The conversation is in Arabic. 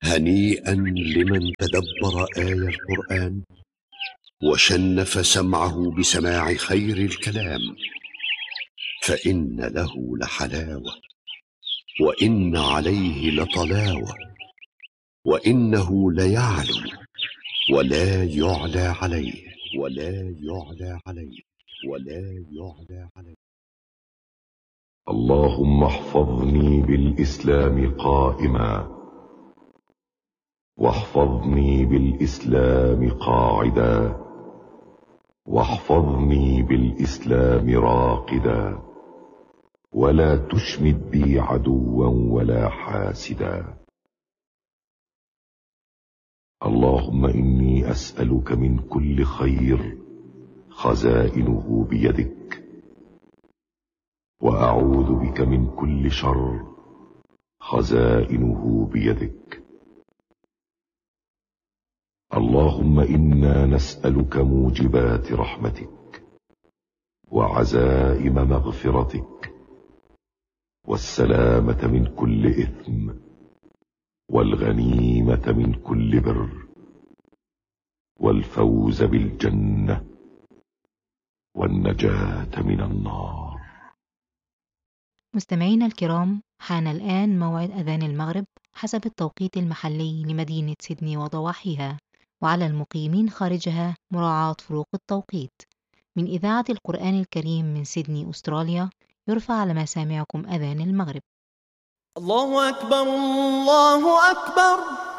هنيئا لمن تدبر آي القرآن وشنف سمعه بسماع خير الكلام، فإن له لحلاوة وإن عليه لطلاوة، وإنه ليعلو ولا يعلى عليه اللهم احفظني بالإسلام قائما، واحفظني بالإسلام قاعدا، واحفظني بالإسلام راقدا، ولا تشمت بي عدوا ولا حاسدا. اللهم إني أسألك من كل خير خزائنه بيدك، وأعوذ بك من كل شر خزائنه بيدك. اللهم إنا نسألك موجبات رحمتك، وعزائم مغفرتك، والسلامة من كل إثم، والغنيمة من كل بر، والفوز بالجنة، والنجاة من النار. مستمعينا الكرام، حان الآن موعد أذان المغرب حسب التوقيت المحلي لمدينة سيدني وضواحيها، وعلى المقيمين خارجها مراعاة فروق التوقيت. من إذاعة القرآن الكريم من سيدني أستراليا، يرفع على مسامعكم أذان المغرب. الله أكبر الله أكبر.